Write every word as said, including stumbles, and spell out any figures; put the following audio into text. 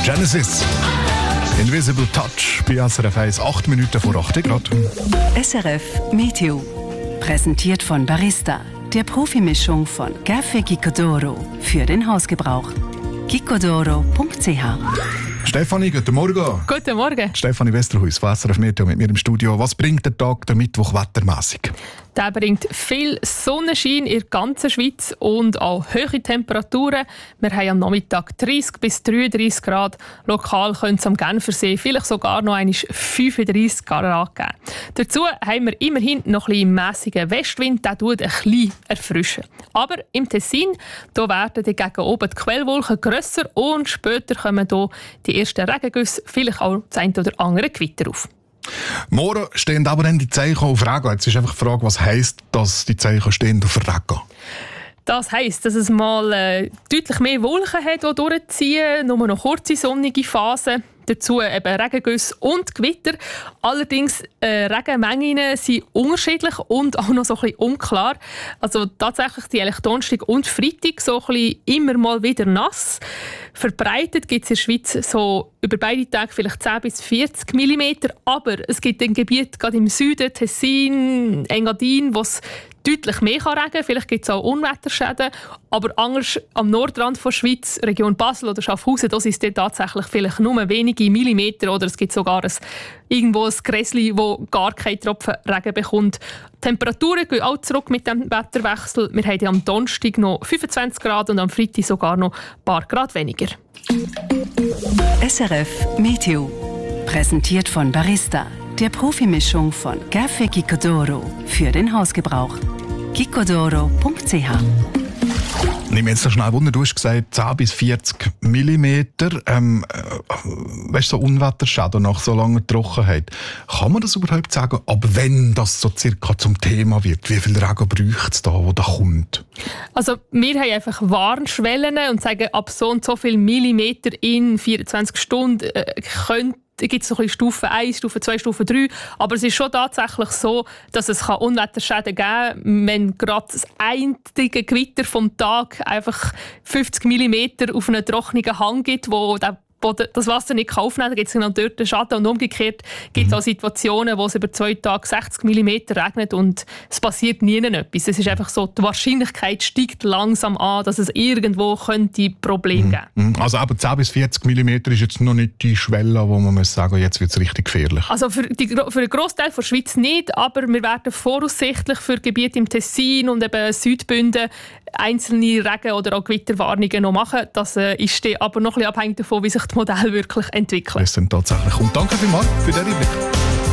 Genesis. Invisible Touch bei S R F eins, acht Minuten vor acht Grad. S R F Meteo. Präsentiert von Barista, der Profimischung von Café Gicodoro für den Hausgebrauch. gicodoro punkt c h. Stefanie, guten Morgen. Guten Morgen. Stefanie Westerhuis von S R F Meteo mit mir im Studio. Was bringt der Tag, der Mittwoch, wettermässig? Der bringt viel Sonnenschein in der ganzen Schweiz und auch hohe Temperaturen. Wir haben am Nachmittag dreißig bis dreiunddreißig Grad. Lokal könnte es am Genfersee vielleicht sogar noch einmal fünfunddreißig Grad geben. Dazu haben wir immerhin noch ein bisschen mässigen Westwind, der tut ein bisschen erfrischen. Aber im Tessin da werden dagegen oben die Quellwolken grösser und später kommen hier die ersten Regengüsse, vielleicht auch das eine oder andere Gewitter auf. Morgen stehen aber dann die Zeichen auf Regen. Jetzt ist einfach die Frage, was heisst, dass die Zeichen stehen auf Regen? Das heisst, dass es mal äh, deutlich mehr Wolken hat, die durchziehen, nur noch kurze sonnige Phasen. Dazu eben Regengüsse und Gewitter. Allerdings äh, Regenmengen sind unterschiedlich und auch noch so ein bisschen unklar. Also tatsächlich die Donnerstag und Freitag so ein bisschen immer mal wieder nass. Verbreitet gibt es in der Schweiz so über beide Tage vielleicht zehn bis vierzig Millimeter. Aber es gibt ein Gebiet gerade im Süden, Tessin, Engadin, wo es deutlich mehr kann regnen. Vielleicht gibt es auch Unwetterschäden. Aber anders am Nordrand der Schweiz, Region Basel oder Schaffhausen, da ist es tatsächlich vielleicht nur wenige Millimeter. Oder es gibt sogar ein, irgendwo ein Gräsli, das gar keinen Tropfen Regen bekommt. Die Temperaturen gehen auch zurück mit dem Wetterwechsel. Wir haben am Donnerstag noch fünfundzwanzig Grad und am Freitag sogar noch ein paar Grad weniger. S R F Meteo. Präsentiert von Barista, der Profimischung von Café Gicodoro für den Hausgebrauch. gicodoro punkt c h. Nimm jetzt schnell Wunder, du hast gesagt zehn bis vierzig Millimeter. Ähm, äh, weißt du, so Unwetterschäden nach so langer Trockenheit. Kann man das überhaupt sagen? Aber wenn das so circa zum Thema wird, wie viel Regen braucht es da, wo da kommt? Also wir haben einfach Warnschwellen und sagen, ab so und so viel Millimeter in vierundzwanzig Stunden äh, könnte Da gibt es so ein bisschen Stufe eins, Stufe zwei, Stufe drei. Aber es ist schon tatsächlich so, dass es Unwetterschäden geben kann, wenn gerade das einzige Gewitter vom Tag einfach fünfzig Millimeter auf einen trockenen Hang gibt, wo der das Wasser nicht aufnehmen kann, dann gibt es genau dort einen Schaden. Und umgekehrt gibt es auch Situationen, wo es über zwei Tage sechzig Millimeter regnet und es passiert nie etwas. Es ist einfach so, die Wahrscheinlichkeit steigt langsam an, dass es irgendwo könnte Probleme geben könnte. Also aber zehn bis vierzig Millimeter ist jetzt noch nicht die Schwelle, wo man muss sagen, jetzt wird es richtig gefährlich. Also für, die, für einen Grossteil der Schweiz nicht, aber wir werden voraussichtlich für Gebiete im Tessin und eben Südbünden einzelne Regen- oder auch Gewitterwarnungen noch machen. Das äh, ist aber noch ein bisschen abhängig davon, wie sich das Modell wirklich entwickelt. Das sind tatsächlich. Und danke vielmals für den Einblick.